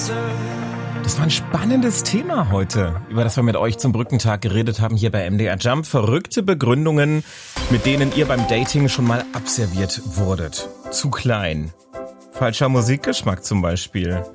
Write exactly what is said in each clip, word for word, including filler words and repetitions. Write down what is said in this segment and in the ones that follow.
Das war ein spannendes Thema heute, über das wir mit euch zum Brückentag geredet haben hier bei M D R Jump. Verrückte Begründungen, mit denen ihr beim Dating schon mal abserviert wurdet. Zu klein. Falscher Musikgeschmack zum Beispiel.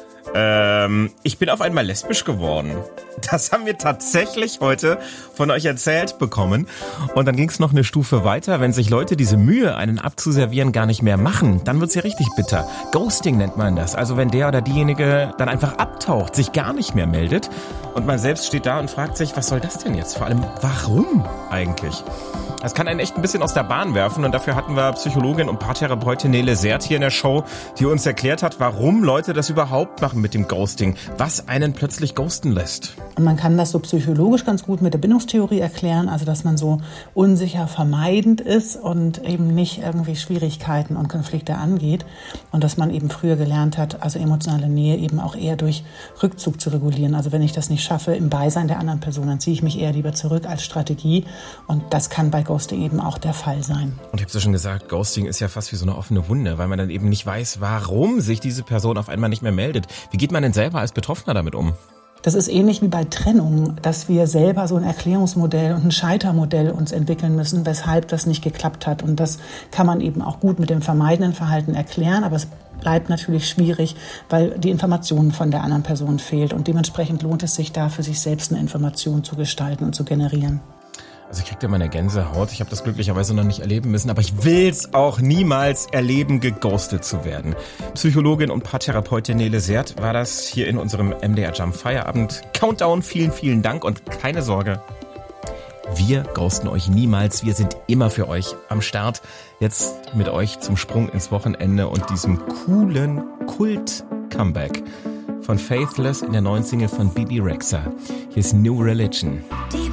Ähm, ich bin auf einmal lesbisch geworden. Das haben wir tatsächlich heute von euch erzählt bekommen. Und dann ging es noch eine Stufe weiter. Wenn sich Leute diese Mühe, einen abzuservieren, gar nicht mehr machen, dann wird's ja richtig bitter. Ghosting nennt man das. Also wenn der oder diejenige dann einfach abtaucht, sich gar nicht mehr meldet. Und man selbst steht da und fragt sich, was soll das denn jetzt? Vor allem, warum eigentlich? Das kann einen echt ein bisschen aus der Bahn werfen. Und dafür hatten wir Psychologin und Paartherapeutin Nele Sert hier in der Show, die uns erklärt hat, warum Leute das überhaupt machen mit dem Ghosting. Was einen plötzlich ghosten lässt. Und man kann das so psychologisch ganz gut mit der Bindungstheorie erklären, also dass man so unsicher vermeidend ist und eben nicht irgendwie Schwierigkeiten und Konflikte angeht und dass man eben früher gelernt hat, also emotionale Nähe eben auch eher durch Rückzug zu regulieren. Also wenn ich das nicht schaffe im Beisein der anderen Person, dann ziehe ich mich eher lieber zurück als Strategie und das kann bei Ghosting eben auch der Fall sein. Und ich habe es ja schon gesagt, Ghosting ist ja fast wie so eine offene Wunde, weil man dann eben nicht weiß, warum sich diese Person auf einmal nicht mehr meldet. Wie geht man denn selber als Betroffener damit um? Das ist ähnlich wie bei Trennung, dass wir selber so ein Erklärungsmodell und ein Scheitermodell uns entwickeln müssen, weshalb das nicht geklappt hat. Und das kann man eben auch gut mit dem vermeidenden Verhalten erklären, aber es bleibt natürlich schwierig, weil die Information von der anderen Person fehlt. Und dementsprechend lohnt es sich da, für sich selbst eine Information zu gestalten und zu generieren. Also ich krieg da meine Gänsehaut. Ich habe das glücklicherweise noch nicht erleben müssen, aber ich will's auch niemals erleben, geghostet zu werden. Psychologin und Paartherapeutin Nele Sert war das hier in unserem M D R Jump Feierabend Countdown. Vielen, vielen Dank und keine Sorge, wir ghosten euch niemals. Wir sind immer für euch am Start. Jetzt mit euch zum Sprung ins Wochenende und diesem coolen Kult-Comeback von Faithless in der neuen Single von Bebe Rexha. Hier ist New Religion.